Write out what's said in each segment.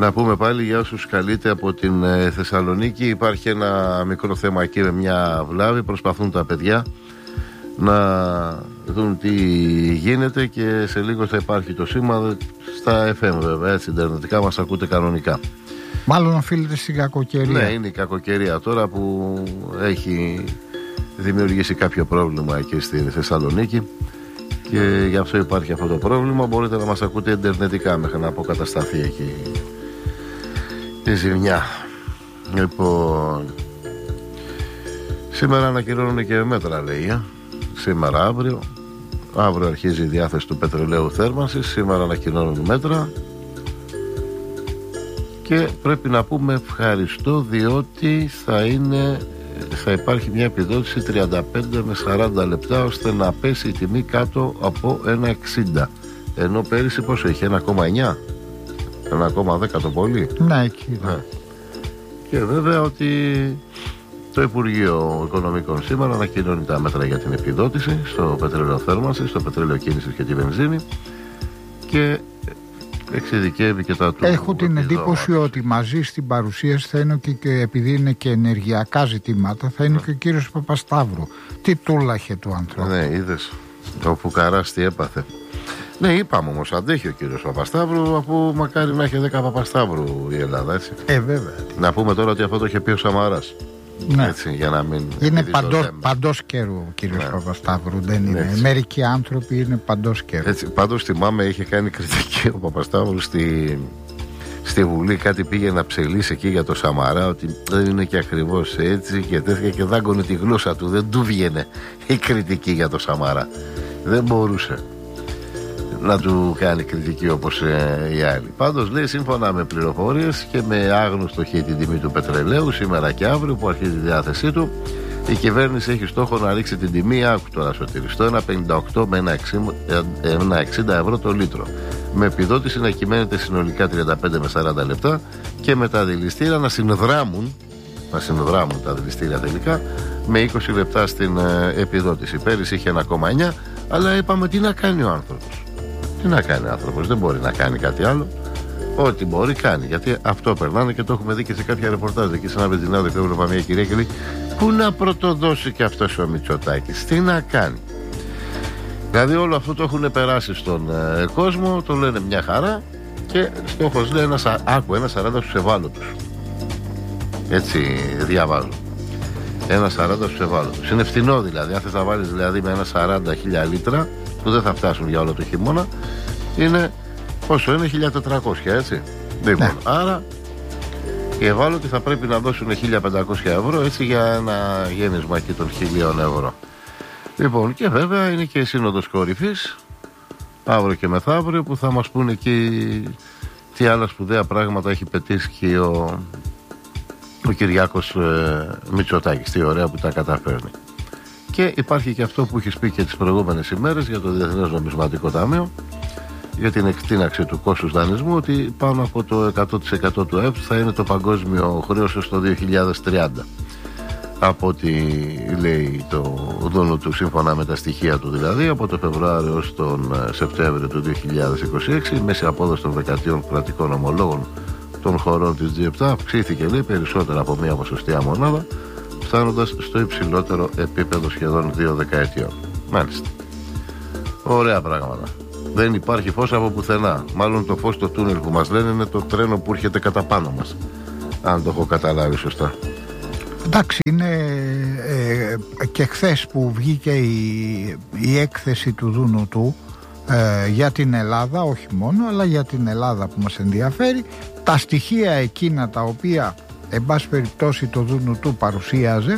Να πούμε πάλι για όσους καλείτε από την Θεσσαλονίκη, υπάρχει ένα μικρό θέμα εκεί με μια βλάβη. Προσπαθούν τα παιδιά να δουν τι γίνεται και σε λίγο θα υπάρχει το σήμα στα FM βέβαια, έτσι ιντερνετικά μας ακούτε κανονικά. Μάλλον οφείλεται στην κακοκαιρία. Ναι, είναι η κακοκαιρία τώρα που έχει δημιουργήσει κάποιο πρόβλημα εκεί στη Θεσσαλονίκη και γι' αυτό υπάρχει αυτό το πρόβλημα. Μπορείτε να μας ακούτε ιντερνετικά μέχρι να αποκατασταθεί εκεί η ζημιά. Λοιπόν, σήμερα ανακοινώνουν και μέτρα, λέει. Σήμερα, αύριο αρχίζει η διάθεση του πετρελαίου θέρμανσης. Σήμερα ανακοινώνουν μέτρα και πρέπει να πούμε ευχαριστώ, διότι θα υπάρχει μια επιδότηση 35 με 40 λεπτά ώστε να πέσει η τιμή κάτω από 1,60, ενώ πέρυσι πόσο είχε, 1,9, 1,10 το πολύ. Ναι, εκεί. Ναι. Και βέβαια ότι το Υπουργείο Οικονομικών σήμερα ανακοινώνει τα μέτρα για την επιδότηση στο πετρέλαιο θέρμανσης, στο πετρέλαιο κίνησης και τη βενζίνη και εξειδικεύει και τα του. Έχω την εντύπωση ότι μαζί στην παρουσίαση θα είναι και επειδή είναι και ενεργειακά ζητήματα, θα είναι και ο κύριος Παπασταύρου. Τι τούλαχε του ανθρώπου. Ναι, είδες, ο Φουκαράς τι έπαθε. Ναι, είπαμε όμως, αντέχει ο κύριος Παπασταύρου, αφού μακάρι να έχει 10 Παπασταύρου η Ελλάδα, έτσι. Βέβαια. Να πούμε τώρα ότι αυτό το είχε πει ο Σαμαράς. Ναι. Έτσι, για να μην είναι παντός καιρού ο κύριος Παπασταύρου, δεν είναι. Έτσι. Μερικοί άνθρωποι είναι παντός καιρού. Έτσι, πάντως θυμάμαι είχε κάνει κριτική ο Παπασταύρου στη Βουλή, κάτι πήγε να ψελίσει εκεί για το Σαμαρά, ότι δεν είναι και ακριβώς έτσι και τέτοια, και δάγκωνε τη γλώσσα του, δεν του βγαίνε η κριτική για το Σαμαρά. Δεν μπορούσε να του κάνει κριτική όπως οι άλλοι. Πάντως λέει, σύμφωνα με πληροφορίες και με άγνωστο έχει την τιμή του πετρελαίου σήμερα και αύριο που αρχίζει η διάθεσή του, η κυβέρνηση έχει στόχο να ρίξει την τιμή, άκου τώρα Σωτήρη, στο 1,58 με 1,60 ευρώ το λίτρο, με επιδότηση να κυμαίνεται συνολικά 35 με 40 λεπτά και με τα δηληστήρια να συνδράμουν τα δηληστήρια τελικά με 20 λεπτά στην επιδότηση. Πέρυσι είχε 1,9, αλλά είπαμε τι να κάνει ο άνθρωπος. Τι να κάνει ο άνθρωπος, δεν μπορεί να κάνει κάτι άλλο. Ό,τι μπορεί κάνει, γιατί αυτό περνάνε και το έχουμε δει και σε κάποια ρεπορτάζ. Εκεί σε ένα βενζινάδιο που έβλεπα μια κυρία και λέει, πού να πρωτοδώσει και αυτός ο Μητσοτάκης, τι να κάνει. Δηλαδή όλο αυτό το έχουν περάσει στον κόσμο, το λένε μια χαρά και στόχος λέει ένα 40 στους ευάλωτους. Έτσι διαβάζω. 1,40 στους ευάλωτους. Είναι φθηνό δηλαδή. Αν θες να βάλεις δηλαδή με 1,40 λίτρα, που δεν θα φτάσουν για όλο το χειμώνα, είναι πόσο είναι, 1.400, έτσι. Λοιπόν, ναι. Άρα οι ευάλωτοι θα πρέπει να δώσουν 1.500 ευρώ, έτσι, για ένα γέννησμα εκεί των 1.000 ευρώ. Λοιπόν, και βέβαια είναι και η Σύνοδος Κορυφής αύριο και μεθαύριο, που θα μας πούνε εκεί τι άλλα σπουδαία πράγματα έχει πετύχει ο Κυριάκος Μητσοτάκης, τι ωραία που τα καταφέρνει. Και υπάρχει και αυτό που έχεις πει και τις προηγούμενες ημέρες για το Διεθνές Νομισματικό Ταμείο, για την εκτείναξη του κόστους δανεισμού, ότι πάνω από το 100% του ΕΠ θα είναι το παγκόσμιο χρέος στο 2030. Από ό,τι λέει το δούνο του, σύμφωνα με τα στοιχεία του δηλαδή, από το Φεβρουάριο ως τον Σεπτέμβριο του 2026, η μέση απόδοση των δεκατίων κρατικών ομολόγων των χωρών της G7 αυξήθηκε, λέει, περισσότερα από μία ποσοστία μονάδα, φτάνοντας στο υψηλότερο επίπεδο σχεδόν 2 δεκαετιών. Μάλιστα. Ωραία πράγματα. Δεν υπάρχει φως από πουθενά. Μάλλον το φως στο τούνελ που μας λένε είναι το τρένο που έρχεται κατά πάνω μας. Αν το έχω καταλάβει σωστά. Εντάξει, είναι και χθες που βγήκε η έκθεση του Δούνου του για την Ελλάδα, όχι μόνο, αλλά για την Ελλάδα που μας ενδιαφέρει, τα στοιχεία εκείνα τα οποία εν πάση περιπτώσει το Δούνου του παρουσίαζε,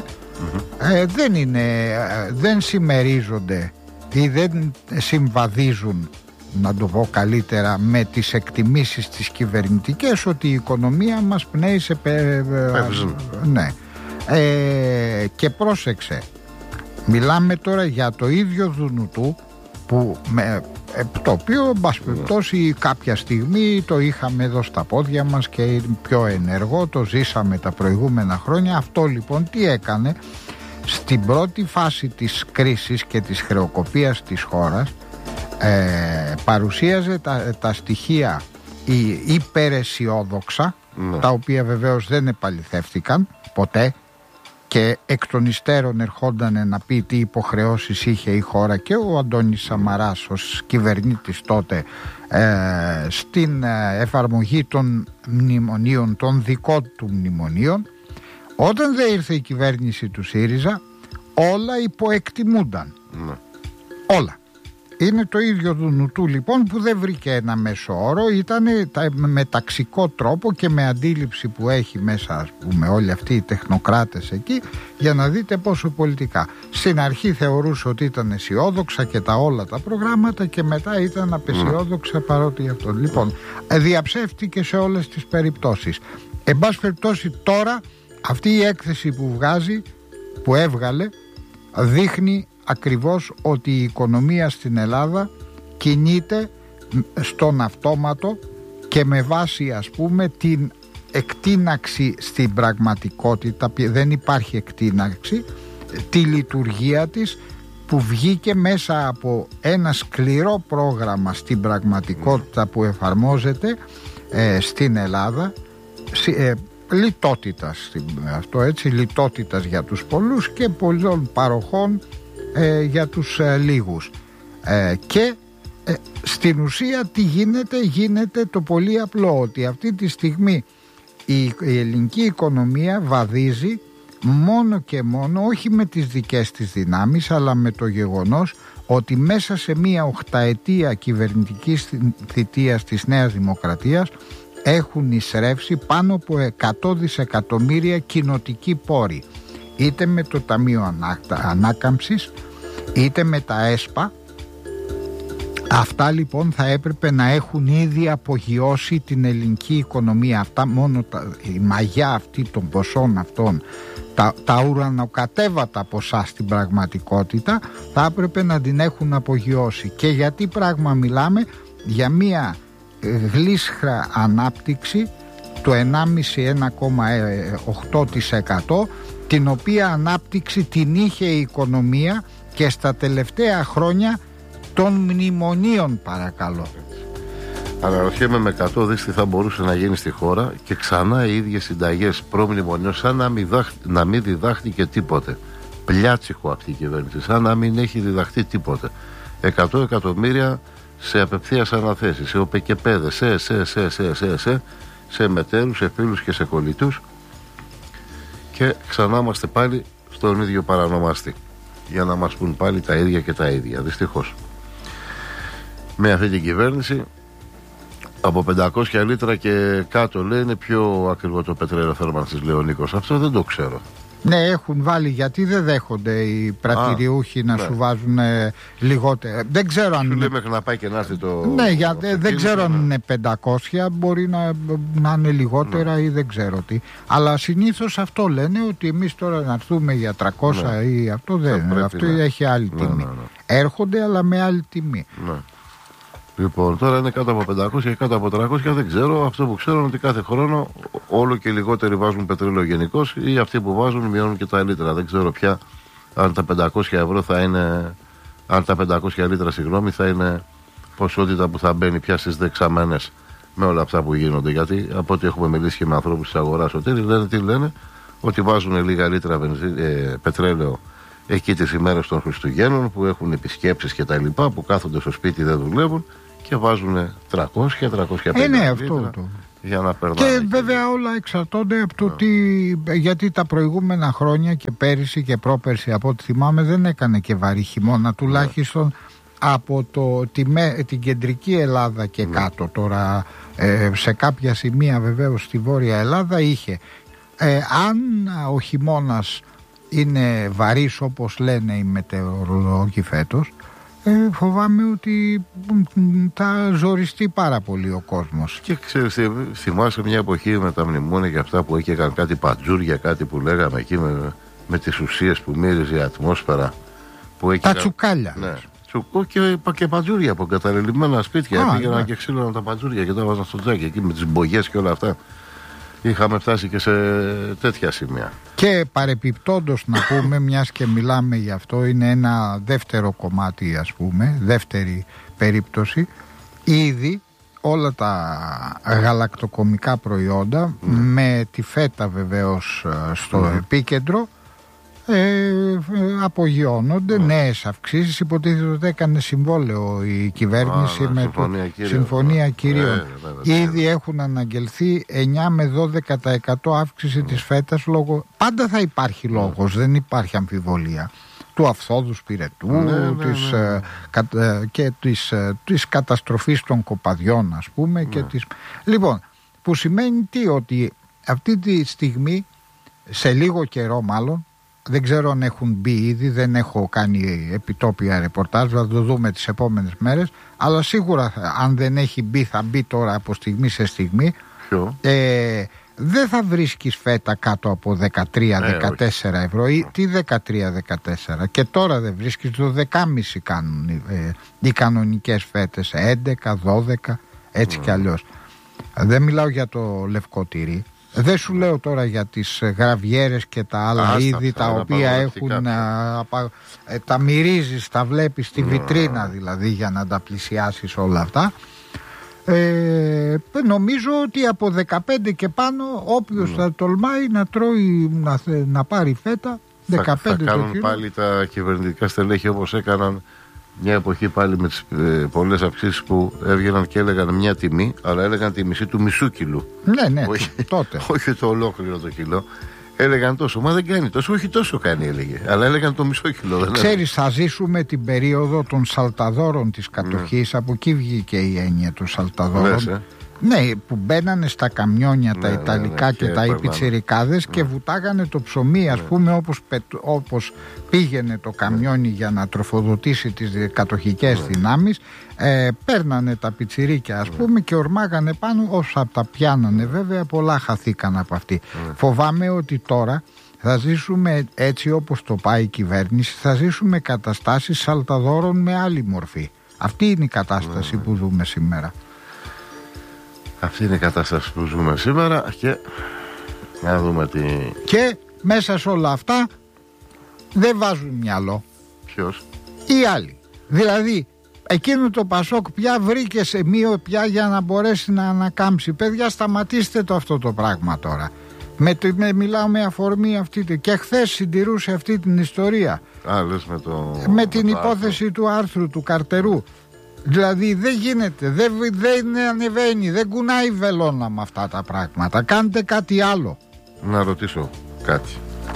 δεν συμμερίζονται ή δεν συμβαδίζουν, να το πω καλύτερα, με τις εκτιμήσεις τις κυβερνητικές ότι η οικονομία μας πνέει σε ναι. Και πρόσεξε, μιλάμε τώρα για το ίδιο Δουνουτού που το οποίο εν πάση περιπτώσει κάποια στιγμή το είχαμε εδώ στα πόδια μας και είναι πιο ενεργό, το ζήσαμε τα προηγούμενα χρόνια. Αυτό λοιπόν τι έκανε? Στην πρώτη φάση της κρίσης και της χρεοκοπίας της χώρας παρουσίαζε τα στοιχεία υπεραισιόδοξα, τα οποία βεβαίως δεν επαληθεύτηκαν ποτέ, και εκ των υστέρων ερχόταν να πει τι υποχρεώσεις είχε η χώρα και ο Αντώνης Σαμαράς ως κυβερνήτης τότε στην εφαρμογή των μνημονίων, των δικών του μνημονίων. Όταν δεν ήρθε η κυβέρνηση του ΣΥΡΙΖΑ, όλα υποεκτιμούνταν. Όλα. Είναι το ίδιο του Νουτού λοιπόν, που δεν βρήκε ένα μέσο όρο. Ήταν με ταξικό τρόπο και με αντίληψη που έχει μέσα, ας πούμε, όλοι αυτοί οι τεχνοκράτες εκεί, για να δείτε πόσο πολιτικά. Στην αρχή θεωρούσε ότι ήταν αισιόδοξα και όλα τα προγράμματα, και μετά ήταν απεσιόδοξα παρότι αυτό. Λοιπόν, διαψεύτηκε σε όλες τις περιπτώσεις. Εν πάση περιπτώσει, τώρα αυτή η έκθεση που έβγαλε δείχνει ακριβώς ότι η οικονομία στην Ελλάδα κινείται στον αυτόματο και με βάση, ας πούμε, την εκτείναξη στην πραγματικότητα, δεν υπάρχει εκτείναξη, τη λειτουργία της, που βγήκε μέσα από ένα σκληρό πρόγραμμα στην πραγματικότητα που εφαρμόζεται στην Ελλάδα, λιτότητας, αυτό έτσι, λιτότητας για τους πολλούς και πολλών παροχών για τους λίγους, και στην ουσία τι γίνεται το πολύ απλό, ότι αυτή τη στιγμή η ελληνική οικονομία βαδίζει μόνο και μόνο, όχι με τις δικές της δυνάμεις, αλλά με το γεγονός ότι μέσα σε μία 8ετία κυβερνητικής θητείας της Νέας Δημοκρατίας έχουν εισρεύσει πάνω από 100 δισεκατομμύρια κοινοτικοί πόροι, είτε με το Ταμείο Ανάκαμψης είτε με τα ΕΣΠΑ. Αυτά λοιπόν θα έπρεπε να έχουν ήδη απογειώσει την ελληνική οικονομία. Αυτά μόνο η μαγιά αυτή των ποσών αυτών, τα ουρανοκατέβατα ποσά στην πραγματικότητα, θα έπρεπε να την έχουν απογειώσει. Και γιατί πράγμα μιλάμε? Για μια γλίσχρα ανάπτυξη το 1,5-1,8%, την οποία ανάπτυξη την είχε η οικονομία και στα τελευταία χρόνια των μνημονίων, παρακαλώ. Αναρωτιέμαι με 100 δις τι θα μπορούσε να γίνει στη χώρα, και ξανά οι ίδιες συνταγές προμνημονίων, σαν να μην διδάχτηκε τίποτε. Πλιάτσικο αυτή η κυβέρνηση, σαν να μην έχει διδαχτεί τίποτε. 100 εκατομμύρια σε απευθείας αναθέσεις, σε ΟΠΕΚΕΠΕΔΕ, σε μετέρους, σε φίλους και σε κολλητούς, και ξανά είμαστε πάλι στον ίδιο παρανομαστή, για να μας πουν πάλι τα ίδια και τα ίδια. Δυστυχώς με αυτή την κυβέρνηση από 500 λίτρα και κάτω, λέει, είναι πιο ακριβό το πετρέλαιο θέρμανσης, λέει ο Νίκος. Αυτό δεν το ξέρω. Ναι, έχουν βάλει, γιατί δεν δέχονται οι πρατηριούχοι να σου βάζουν λιγότερα. Δεν ξέρω αν. Σου λέει μέχρι να πάει και να έρθει το. Ναι, δεν ξέρω αν είναι 500, μπορεί να είναι λιγότερα ή δεν ξέρω τι. Αλλά συνήθως αυτό λένε, ότι εμείς τώρα να έρθουμε για 300 ή αυτό δεν. Αυτό έχει άλλη τιμή. Έρχονται, αλλά με άλλη τιμή. Ναι. Λοιπόν, τώρα είναι κάτω από 500 και κάτω από 300, δεν ξέρω. Αυτό που ξέρω είναι ότι κάθε χρόνο όλο και λιγότεροι βάζουν πετρέλαιο γενικώς, ή αυτοί που βάζουν μειώνουν και τα λίτρα. Δεν ξέρω πια αν τα 500 ευρώ θα είναι, αν τα 500 λίτρα, συγγνώμη, θα είναι ποσότητα που θα μπαίνει πια στις δεξαμενές με όλα αυτά που γίνονται. Γιατί από ό,τι έχουμε μιλήσει και με ανθρώπους της αγοράς, τι λένε, ότι βάζουν λίγα λίτρα πετρέλαιο εκεί τις ημέρες των Χριστουγέννων, που έχουν επισκέψεις και τα λοιπά, που κάθονται στο σπίτι, δεν δουλεύουν, και βάζουν 300-350 ναι, αυτό για να περνάνε. Και βέβαια όλα εξαρτώνται από το γιατί τα προηγούμενα χρόνια και πέρυσι και πρόπερσι, από ό,τι θυμάμαι, δεν έκανε και βαρύ χειμώνα, τουλάχιστον από την κεντρική Ελλάδα και κάτω. Τώρα σε κάποια σημεία βεβαίως στη Βόρεια Ελλάδα είχε. Αν ο χειμώνας είναι βαρύς, όπως λένε οι μετεωρολόγοι φέτος, φοβάμαι ότι θα ζοριστεί πάρα πολύ ο κόσμος. Και ξέρεις, θυμάσαι μια εποχή με τα μνημόνια και αυτά που έκαναν κάτι πατζούρια, κάτι που λέγαμε εκεί με τις ουσίες που μύριζε η ατμόσφαιρα, που τα τσουκάλια. Ναι, τσουκό και πατζούρια από εγκαταλελειμμένα σπίτια. Πήγαιναν και ξύλωναν τα πατζούρια και τα βάζαν στο τζάκι εκεί με τις μπογιές και όλα αυτά. Είχαμε φτάσει και σε τέτοια σημεία. Και παρεπιπτόντως να πούμε, μιας και μιλάμε γι' αυτό, είναι ένα δεύτερο κομμάτι, ας πούμε, δεύτερη περίπτωση. Ήδη όλα τα γαλακτοκομικά προϊόντα, με τη φέτα βεβαίως στο επίκεντρο, απογειώνονται νέες αυξήσεις. Υποτίθεται ότι έκανε συμβόλαιο η κυβέρνηση με συμφωνία κυρίων. Ήδη έχουν αναγγελθεί 9 με 12% αύξηση της φέτας. Πάντα θα υπάρχει λόγος, δεν υπάρχει αμφιβολία, του αυθόδους πυρετού και της καταστροφής των κοπαδιών, ας πούμε, και Λοιπόν, που σημαίνει τι? Ότι αυτή τη στιγμή, σε λίγο καιρό μάλλον, δεν ξέρω αν έχουν μπει ήδη, δεν έχω κάνει επιτόπια ρεπορτάζ, θα το δούμε τις επόμενες μέρες, αλλά σίγουρα αν δεν έχει μπει θα μπει τώρα από στιγμή σε στιγμή. Δεν θα βρίσκεις φέτα κάτω από 13-14 ευρώ ή τι 13-14, και τώρα δεν βρίσκεις, το 10,5 κάνουν οι κανονικές φέτες, 11-12, έτσι κι αλλιώς. Δεν μιλάω για το λευκό τυρί. Δεν σου λέω τώρα για τις γραβιέρες και τα άλλα είδη τα οποία έχουν τα μυρίζεις, τα βλέπεις στη βιτρίνα δηλαδή, για να τα πλησιάσεις όλα αυτά. Νομίζω ότι από 15 και πάνω όποιος θα τολμάει να τρώει, να πάρει φέτα 15 θα κάνουν πάλι τα κυβερνητικά στελέχη όπως έκαναν μια εποχή πάλι με τις πολλές αυξήσεις που έβγαιναν και έλεγαν μια τιμή, αλλά έλεγαν τη μισή του μισού κιλού. Ναι, τότε. Όχι το ολόκληρο το κιλό. Έλεγαν τόσο, μα δεν κάνει τόσο, όχι τόσο κάνει, έλεγε. Αλλά έλεγαν το μισό κιλό. Ξέρεις, θα ζήσουμε την περίοδο των σαλταδόρων της κατοχής. Από εκεί βγήκε η έννοια των σαλταδόρων. Ναι, που μπαίνανε στα καμιόνια τα ιταλικά και τα πιτσιρικάδες και βουτάγανε το ψωμί, ας πούμε, όπως πήγαινε το καμιόνι για να τροφοδοτήσει τις κατοχικές δυνάμεις. Παίρνανε τα πιτσιρίκια, ας πούμε, και ορμάγανε πάνω. Όσα τα πιάνανε, βέβαια, πολλά χαθήκαν από αυτή. Φοβάμαι ότι τώρα θα ζήσουμε, έτσι όπως το πάει η κυβέρνηση, θα ζήσουμε καταστάσεις σαλταδόρων με άλλη μορφή. Αυτή είναι η κατάσταση που δούμε σήμερα. Αυτή είναι η κατάσταση που ζούμε σήμερα και να δούμε τι... Και μέσα σε όλα αυτά δεν βάζουν μυαλό. Ποιος? Οι άλλοι. Δηλαδή εκείνο το Πασόκ πια βρήκε σημείο πια για να μπορέσει να ανακάμψει. Παιδιά, σταματήστε το αυτό το πράγμα τώρα. Μιλάω με αφορμή αυτή, και χθες συντηρούσε αυτή την ιστορία. Λες με την υπόθεση του άρθρου του Καρτερού. Δηλαδή δεν γίνεται, δεν ανεβαίνει, δεν κουνάει βελόνα με αυτά τα πράγματα. Κάντε κάτι άλλο. Να ρωτήσω κάτι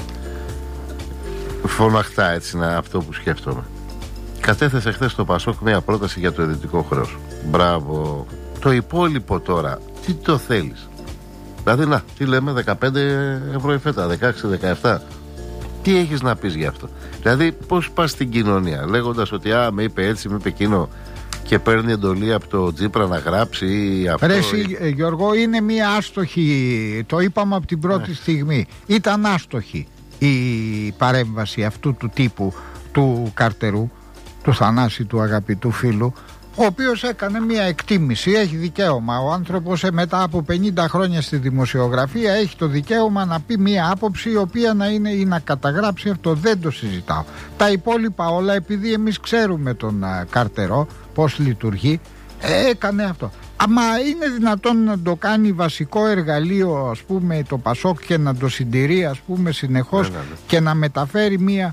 φωναχτά, έτσι, αυτό που σκέφτομαι. Κατέθεσε χθες το Πασόκ μια πρόταση για το ιδιωτικό χρέος. Μπράβο. Το υπόλοιπο τώρα, τι το θέλεις? Δηλαδή, τι λέμε, 15 ευρώ η φέτα, 16-17. Τι έχεις να πεις γι' αυτό? Δηλαδή, πώς πας στην κοινωνία λέγοντας ότι με είπε έτσι, με είπε εκείνο, και παίρνει εντολή από το Τζίπρα να γράψει ή αυτό? Γιώργο, είναι μια άστοχη, το είπαμε από την πρώτη στιγμή. Ήταν άστοχη η παρέμβαση αυτού του τύπου του Καρτερού, του Θανάση, του αγαπητού φίλου, ο οποίος έκανε μια εκτίμηση. Έχει δικαίωμα ο άνθρωπος, μετά από 50 χρόνια στη δημοσιογραφία, έχει το δικαίωμα να πει μια άποψη η οποία να είναι ή να καταγράψει αυτό. Δεν το συζητάω. Τα υπόλοιπα όλα, επειδή εμείς ξέρουμε τον Καρτερό πώς λειτουργεί, έκανε αυτό. Άμα είναι δυνατόν να το κάνει βασικό εργαλείο, ας πούμε, το Πασόκ, και να το συντηρεί, ας πούμε, συνεχώς, και να μεταφέρει μια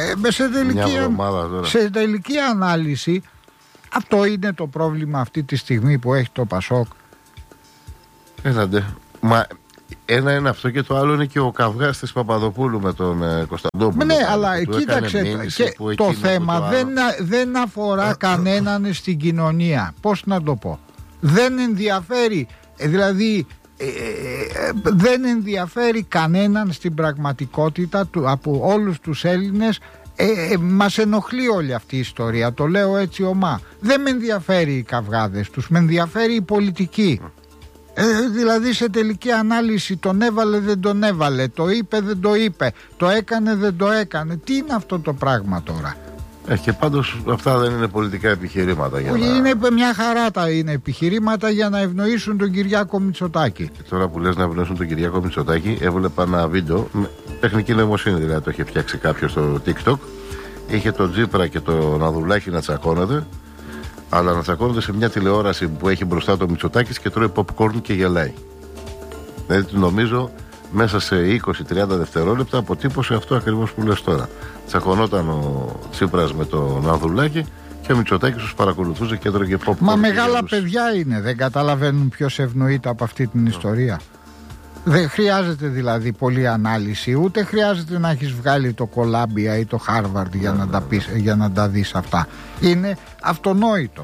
σε τελική ανάλυση, αυτό είναι το πρόβλημα αυτή τη στιγμή που έχει το Πασόκ. Έλαντε. Μα ένα είναι αυτό, και το άλλο είναι και ο καυγάς της Παπαδοπούλου με τον Κωνσταντόπουλο. Ναι, αλλά κοίταξε, και το θέμα δεν αφορά κανέναν στην κοινωνία. Πώς να το πω? Δεν ενδιαφέρει, δηλαδή δεν ενδιαφέρει κανέναν στην πραγματικότητα από όλους τους Έλληνες. Μας ενοχλεί όλη αυτή η ιστορία, το λέω έτσι ομά. Δεν με ενδιαφέρει οι καυγάδες τους, με ενδιαφέρει η πολιτική. Δηλαδή σε τελική ανάλυση τον έβαλε, δεν τον έβαλε, το είπε, δεν το είπε, το έκανε, δεν το έκανε. Τι είναι αυτό το πράγμα τώρα? Και πάντως αυτά δεν είναι πολιτικά επιχειρήματα. Είναι μια χαρά, είναι επιχειρήματα για να ευνοήσουν τον Κυριάκο Μητσοτάκη. Και τώρα που λες να ευνοήσουν τον Κυριάκο Μητσοτάκη, έβλεπα ένα βίντεο, τεχνική νοημοσύνη δηλαδή, το είχε φτιάξει κάποιος στο TikTok. Είχε τον Τζίπρα και τον Ανδρουλάκη να τσακώνονται Αλλά να τσακώνονται σε μια τηλεόραση που έχει μπροστά το Μητσοτάκης και τρώει popcorn και γελάει. Δηλαδή νομίζω μέσα σε 20-30 δευτερόλεπτα αποτύπωσε αυτό ακριβώς που λες τώρα. Τσακωνόταν ο Τσίπρας με τον Ανδρουλάκη και ο Μητσοτάκης τους παρακολουθούσε και έτρωγε popcorn. Μα μεγάλα παιδιά είναι, δεν καταλαβαίνουν ποιος ευνοείται από αυτή την ιστορία. Δεν χρειάζεται δηλαδή πολλή ανάλυση, ούτε χρειάζεται να έχεις βγάλει το Κολάμπια ή το Χάρβαρντ για να τα δεις αυτά. Είναι αυτονόητο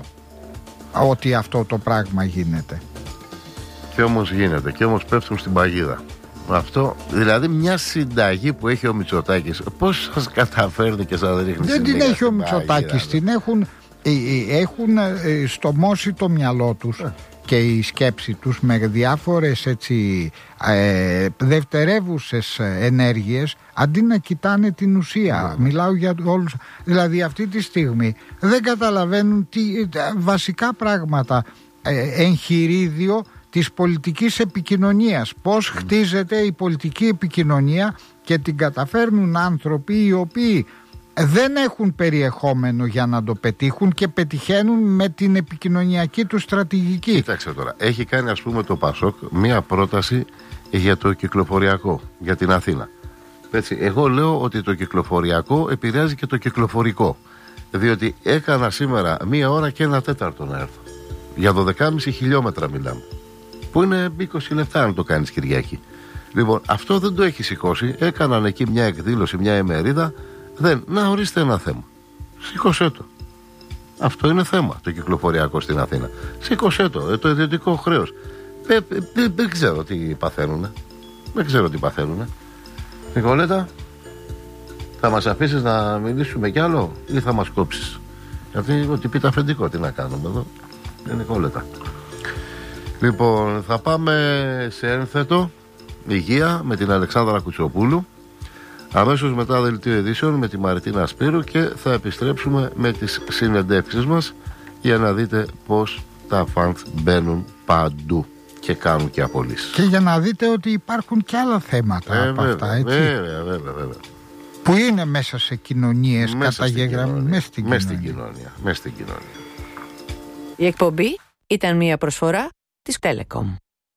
ότι αυτό το πράγμα γίνεται. Και όμως γίνεται, και όμως πέφτουν στην παγίδα. Αυτό, δηλαδή μια συνταγή που έχει ο Μητσοτάκης, πώς σας καταφέρνει και σας ρίχνει? Δεν την έχει ο Μητσοτάκης, την έχουν στομώσει το μυαλό τους και η σκέψη τους με διάφορες έτσι δευτερεύουσες ενέργειες, αντί να κοιτάνε την ουσία. Μιλάω για όλους, δηλαδή αυτή τη στιγμή δεν καταλαβαίνουν βασικά πράγματα, εγχειρίδιο της πολιτικής επικοινωνίας, πώς χτίζεται η πολιτική επικοινωνία, και την καταφέρνουν άνθρωποι οι οποίοι δεν έχουν περιεχόμενο για να το πετύχουν και πετυχαίνουν με την επικοινωνιακή του στρατηγική. Κοίταξε τώρα, έχει κάνει ας πούμε το Πασόκ μία πρόταση για το κυκλοφοριακό, για την Αθήνα. Έτσι, εγώ λέω ότι το κυκλοφοριακό επηρεάζει και το κυκλοφορικό, διότι έκανα σήμερα 1 ώρα και 1 τέταρτο να έρθω. Για 12,5 χιλιόμετρα μιλάμε, που είναι 20 λεπτά αν το κάνεις Κυριακή. Λοιπόν, αυτό δεν το έχει σηκώσει. Έκαναν εκεί μια εκδήλωση, μια ημερίδα. Να ορίστε ένα θέμα. Σήκωσέ το. Αυτό είναι θέμα, το κυκλοφοριακό στην Αθήνα. Σήκωσέ το. Το ιδιωτικό χρέος. Δεν ξέρω τι παθαίνουνε. Δεν ξέρω τι παθαίνουνε. Νικολέτα, θα μας αφήσεις να μιλήσουμε κι άλλο ή θα μας κόψεις? Γιατί ότι πείτε αφεντικό, τι να κάνουμε εδώ. Νικολέτα. Λοιπόν, θα πάμε σε ένθετο υγεία με την Αλεξάνδρα Κουτσοπούλου. Αμέσως μετά δελτίο ειδήσεων με τη Μαριτίνα Σπύρου και θα επιστρέψουμε με τις συνεντεύξεις μας για να δείτε πως τα φαντ μπαίνουν παντού και κάνουν και απολύσεις. Και για να δείτε ότι υπάρχουν και άλλα θέματα από αυτά, έτσι. Βέβαια. Που είναι μέσα σε κοινωνίες καταγεγραμμένες μέσα στην κοινωνία. Η εκπομπή ήταν μια προσφορά της Telecom.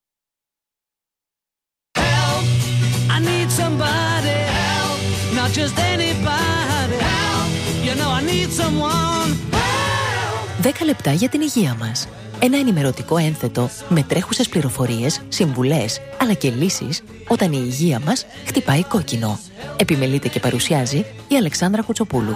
Not just anybody. You know I need someone. 10 λεπτά για την υγεία μας. Ένα ενημερωτικό ένθετο με τρέχουσες πληροφορίες, συμβουλές, αλλά και λύσεις όταν η υγεία μας χτυπάει κόκκινο. Επιμελείται και παρουσιάζει η Αλεξάνδρα Κουτσοπούλου.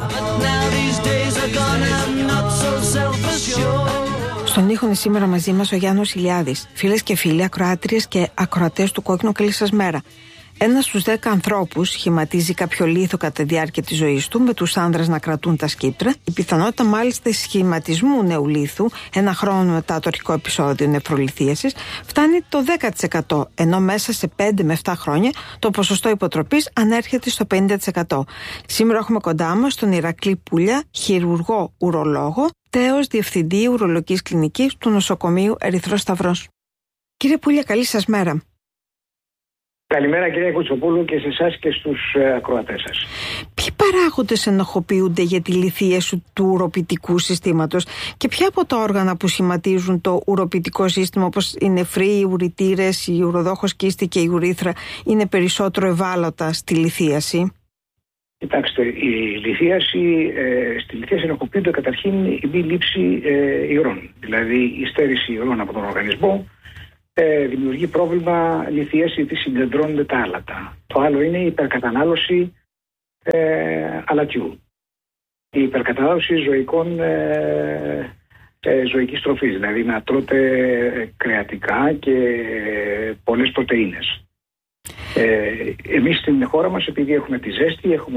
Στον ήχο είναι σήμερα μαζί μας ο Γιάννος Ηλιάδης. Φίλες και φίλοι, ακροάτριες και ακροατές του Κόκκινο, καλή σας μέρα. 1 στους 10 ανθρώπους σχηματίζει κάποιο λίθο κατά τη διάρκεια της ζωής του, με τους άνδρες να κρατούν τα σκύπτρα. Η πιθανότητα μάλιστα σχηματισμού νέου λίθου, 1 χρόνο μετά το αρχικό επεισόδιο νεφρολιθίασης, φτάνει το 10%, ενώ μέσα σε 5 με 7 χρόνια το ποσοστό υποτροπής ανέρχεται στο 50%. Σήμερα έχουμε κοντά μας τον Ηρακλή Πούλια, χειρουργό ουρολόγο, τέος διευθυντή ουρολογικής κλινικής του νοσοκομείου Ερυθρός Σταυρός. Κύριε Πούλια, καλή σας μέρα. Καλημέρα κυρία Κουτσοπούλου και σε εσάς και στους ακροατές σας. Ποιοι παράγοντες ενοχοποιούνται για τη λιθίαση του ουροποιητικού συστήματος και ποια από τα όργανα που σχηματίζουν το ουροποιητικό σύστημα, όπως οι νεφροί, οι ουρητήρες, η ουροδόχος κίστη και η ουρήθρα, είναι περισσότερο ευάλωτα στη λιθίαση? Κοιτάξτε, η λιθίαση, στη λιθίαση ενοχοποιούνται καταρχήν η μη λήψη υδρών, δηλαδή η στέρηση υδρών από τον οργανισμό. Δημιουργεί πρόβλημα λιθίαση γιατί συγκεντρώνονται τα άλατα. Το άλλο είναι η υπερκατανάλωση αλατιού. Η υπερκατανάλωση ζωικής τροφής, δηλαδή να τρώτε κρεατικά και πολλές πρωτεΐνες. Εμείς στην χώρα μας, επειδή έχουμε τη ζέστη, έχουμε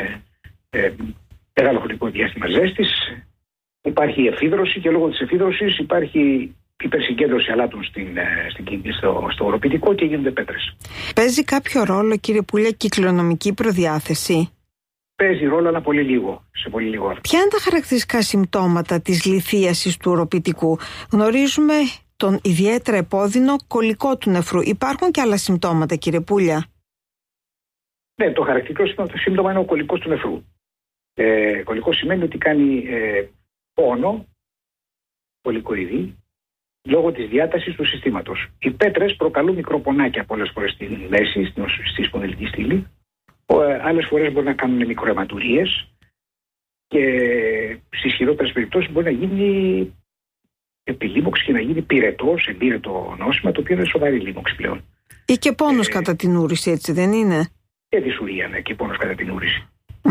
μεγάλο χρονικό διάστημα ζέστης, υπάρχει εφίδρωση και λόγω της εφίδρωσης υπάρχει υπερσυγκέντρωση αλάτων στο ουροποιητικό και γίνονται πέτρες. Παίζει κάποιο ρόλο, κύριε Πούλια, κυκλονομική προδιάθεση? Παίζει ρόλο, αλλά πολύ λίγο, σε πολύ λίγο. Ποια είναι τα χαρακτηριστικά συμπτώματα της λιθίασης του ουροποιητικού? Γνωρίζουμε τον ιδιαίτερα επώδυνο κολικό του νεφρού. Υπάρχουν και άλλα συμπτώματα, κύριε Πούλια? Ναι, το χαρακτηριστικό σύμπτωμα είναι ο κολικός του νεφρού. Κολικός σημαίνει ότι κάνει πόνο πολυκοειδή, λόγω της διάτασης του συστήματος. Οι πέτρες προκαλούν μικροπονάκια πολλές φορές στη μέση, στη σπονδυλική στήλη. Άλλες φορές μπορεί να κάνουν μικροαιματουρίες και στις χειρότερες περιπτώσεις μπορεί να γίνει επιλίμωξη και να γίνει εμπύρετο νόσημα, το οποίο είναι σοβαρή λίμωξη πλέον. Ή και πόνος κατά την ούρηση, έτσι δεν είναι? Και δυσουρία, ναι, και πόνος κατά την ούρηση.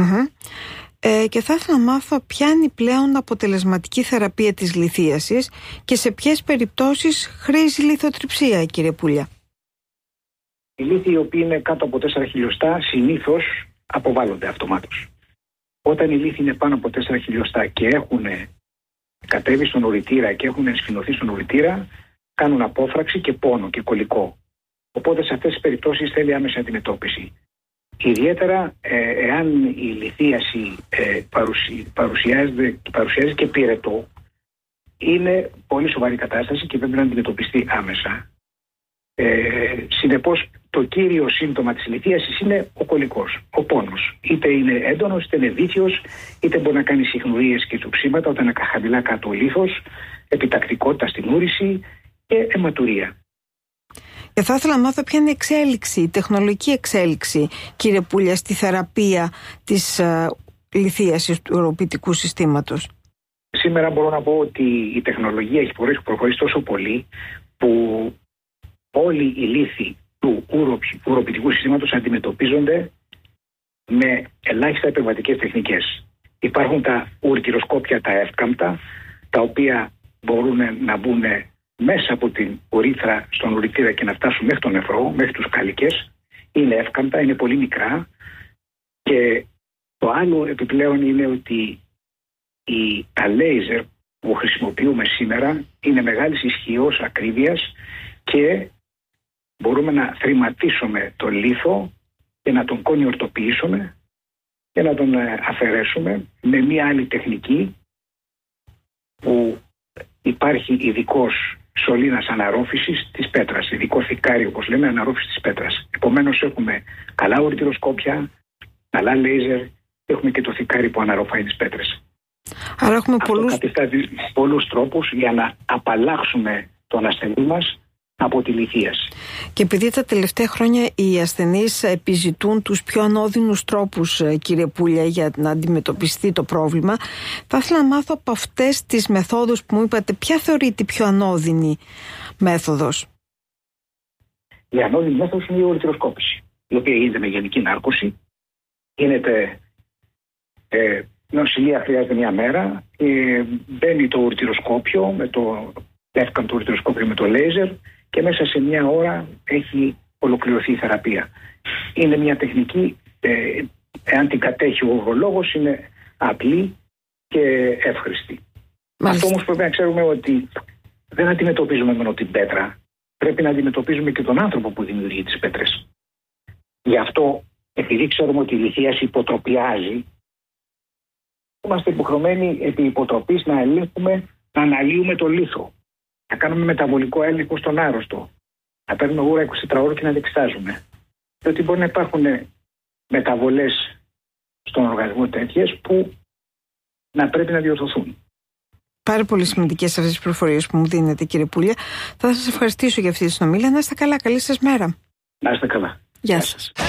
Και θα ήθελα να μάθω ποια είναι η πλέον αποτελεσματική θεραπεία της λιθίασης και σε ποιες περιπτώσεις χρήζει λιθοτριψία, κύριε Πούλια. Οι λίθοι οι οποίοι είναι κάτω από 4 χιλιοστά συνήθως αποβάλλονται αυτομάτως. Όταν οι λίθοι είναι πάνω από 4 χιλιοστά και έχουν κατέβει στον ουρητήρα και έχουν ενσφινωθεί στον ουρητήρα, κάνουν απόφραξη και πόνο και κολικό. Οπότε σε αυτές τις περιπτώσεις θέλει άμεση αντιμετώπιση. Ιδιαίτερα εάν η λιθίαση παρουσιάζει και πυρετό, είναι πολύ σοβαρή κατάσταση και πρέπει να αντιμετωπιστεί άμεσα. Συνεπώς το κύριο σύμπτωμα της λιθίασης είναι ο κολικός, ο πόνος. Είτε είναι έντονος, είτε είναι βήθιος, είτε μπορεί να κάνει συχνουρίες και τσουψίματα όταν είναι χαμηλά κάτω ο λίθος, επιτακτικότητα στην ούρηση και αιματουρία. Και θα ήθελα να μάθω ποια είναι η τεχνολογική εξέλιξη, κύριε Πούλια, στη θεραπεία της λιθίασης του ουροπιτικού συστήματος. Σήμερα μπορώ να πω ότι η τεχνολογία έχει προχωρήσει τόσο πολύ που όλοι οι λίθοι του ουροπιτικού συστήματος αντιμετωπίζονται με ελάχιστα επεμβατικές τεχνικές. Υπάρχουν τα ουρτιροσκόπια, τα εύκαμπτα, τα οποία μπορούν να μπουν μέσα από την ουρήθρα στον ουρητήρα και να φτάσουν μέχρι τον νεφρό, μέχρι τους κάλικες. Είναι εύκαμπτα, είναι πολύ μικρά. Και το άλλο επιπλέον είναι ότι τα λέιζερ που χρησιμοποιούμε σήμερα είναι μεγάλης ισχύως, ακρίβειας και μπορούμε να θρηματίσουμε τον λίθο και να τον κονιορτοποιήσουμε και να τον αφαιρέσουμε με μία άλλη τεχνική που υπάρχει ειδικός σωλήνας αναρρόφησης της πέτρας, ειδικό θικάρι όπως λέμε αναρρόφησης της πέτρας. Επομένως έχουμε καλά ουρτιροσκόπια, καλά λέιζερ, έχουμε και το θικάρι που αναρροφάει τις πέτρες. Άρα έχουμε πολλούς τρόπους για να απαλλάξουμε τον ασθενή μας από τη λιθίαση. Και επειδή τα τελευταία χρόνια οι ασθενείς επιζητούν τους πιο ανώδυνους τρόπους, κύριε Πούλια, για να αντιμετωπιστεί το πρόβλημα, θα ήθελα να μάθω από αυτές τις μεθόδους που μου είπατε, ποια θεωρείται η πιο ανώδυνη μέθοδος? Η ανώδυνη μέθοδος είναι η ουρτιροσκόπηση, η οποία γίνεται με γενική νάρκωση. Γίνεται νοσηλεία, χρειάζεται μια μέρα. Μπαίνει το ουρτιροσκόπιο με το εύκαμπτο ουρτιροσκόπιο με το λέιζερ και μέσα σε μια ώρα έχει ολοκληρωθεί η θεραπεία. Είναι μια τεχνική, εάν την κατέχει ο ουρολόγος, είναι απλή και εύχρηστη. Αυτό όμως πρέπει να ξέρουμε ότι δεν αντιμετωπίζουμε μόνο την πέτρα, πρέπει να αντιμετωπίζουμε και τον άνθρωπο που δημιουργεί τις πέτρες. Γι' αυτό, επειδή ξέρουμε ότι η λιθίαση υποτροπιάζει, είμαστε υποχρεωμένοι επί υποτροπής να ελέγχουμε, να αναλύουμε το λίθο. Να κάνουμε μεταβολικό έλεγχο στον άρρωστο. Να παίρνουμε ούρα 24 ώρες και να εξετάζουμε. Διότι μπορεί να υπάρχουν μεταβολές στον οργανισμό τέτοιες που να πρέπει να διορθωθούν. Πάρα πολύ σημαντικές αυτές τις πληροφορίες που μου δίνετε, κύριε Πούλια. Θα σας ευχαριστήσω για αυτή τη συνομιλία. Να είστε καλά. Καλή σας μέρα. Να είστε καλά. Γεια σας.